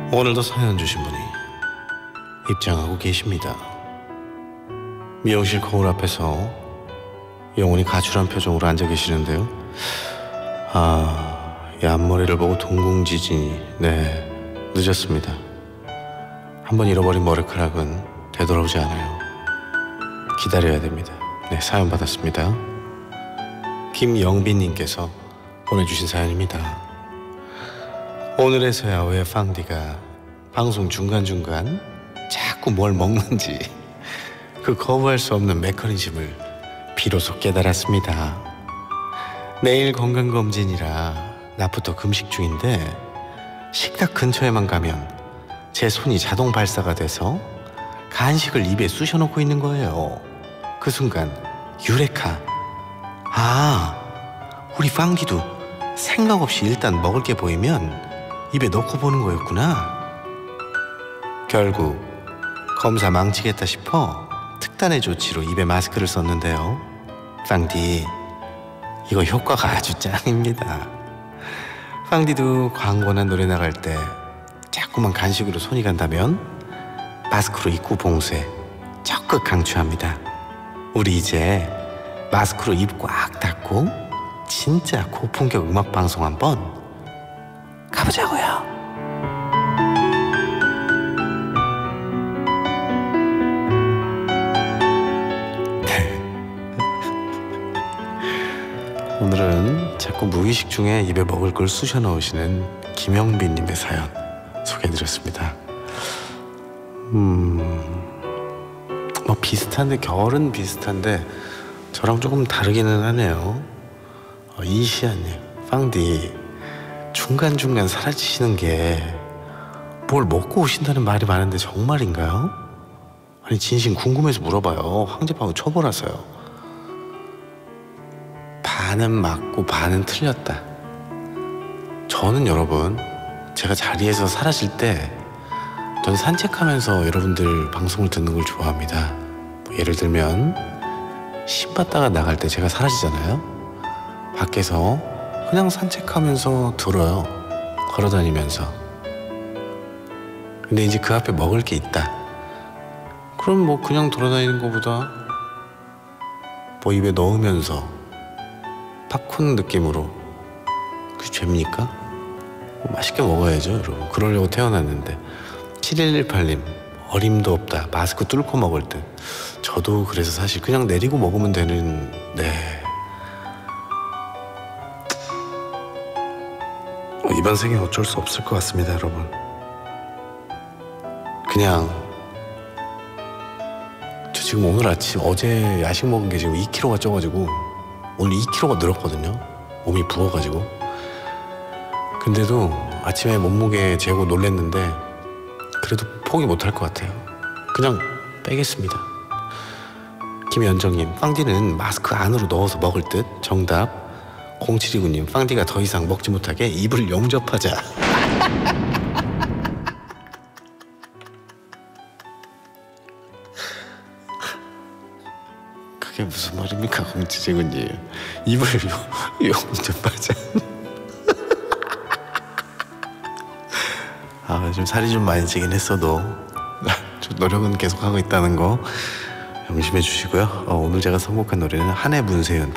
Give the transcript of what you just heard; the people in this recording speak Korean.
오늘도 사연 주신 분이 입장하고 계십니다. 미용실 거울 앞에서 영혼이 가출한 표정으로 앉아 계시는데요. 이 앞머리를 보고 동공지진이 늦었습니다. 한번 잃어버린 머리카락은 되돌아오지 않아요. 기다려야 됩니다. 사연 받았습니다. 김영빈님께서 보내주신 사연입니다. 오늘에서야 왜 팡디가 방송 중간중간 자꾸 뭘 먹는지 그 거부할 수 없는 메커니즘을 비로소 깨달았습니다. 내일 건강검진이라 낮부터 금식 중인데 식탁 근처에만 가면 제 손이 자동 발사가 돼서 간식을 입에 쑤셔놓고 있는 거예요. 그 순간 유레카! 우리 팡디도 생각 없이 일단 먹을 게 보이면 입에 넣고 보는 거였구나. 결국 검사 망치겠다 싶어 특단의 조치로 입에 마스크를 썼는데요. 팡디, 이거 효과가 아주 짱입니다. 팡디도 광고나 노래 나갈 때 자꾸만 간식으로 손이 간다면 마스크로 입구 봉쇄 적극 강추합니다. 우리 이제 마스크로 입 꽉 닫고 진짜 고품격 음악방송 한번 가보자고요. 오늘은 자꾸 무의식 중에 입에 먹을 걸 쑤셔 넣으시는 김영빈님의 사연 소개해드렸습니다. 비슷한데, 결은 비슷한데 저랑 조금 다르기는 하네요. 이시아님, 팡디 중간중간 사라지시는 게 뭘 먹고 오신다는 말이 많은데 정말인가요? 아니, 진심 궁금해서 물어봐요. 황제방어 초보라서요. 반은 맞고 반은 틀렸다. 저는 여러분, 제가 자리에서 사라질 때 전 산책하면서 여러분들 방송을 듣는 걸 좋아합니다. 예를 들면 신봤다가 나갈 때 제가 사라지잖아요. 밖에서 그냥 산책하면서 들어요. 걸어다니면서. 근데 이제 그 앞에 먹을 게 있다. 그럼 그냥 돌아다니는 것보다 입에 넣으면서 팝콘 느낌으로, 그게 죄입니까? 맛있게 먹어야죠, 여러분. 그러려고 태어났는데. 7118님, 어림도 없다. 마스크 뚫고 먹을 듯. 저도 그래서 사실 그냥 내리고 먹으면 되는. 이번 생에 어쩔 수 없을 것 같습니다, 여러분. 그냥 저 지금 오늘 아침, 어제 야식 먹은 게 지금 2kg가 쪄가지고 오늘 2kg가 늘었거든요. 몸이 부어가지고. 근데도 아침에 몸무게 재고 놀랬는데 그래도 포기 못할 것 같아요. 그냥 빼겠습니다. 김연정님, 팡디는 마스크 안으로 넣어서 먹을 듯. 정답. 0729님, 팡디가 더 이상 먹지 못하게 입을 용접하자. 그게 무슨 말입니까, 0729님? 입을 용접하자. 좀 살이 좀 많이 찌긴 했어도 좀 노력은 계속하고 있다는 거 명심해 주시고요. 오늘 제가 선곡한 노래는 한해 문세윤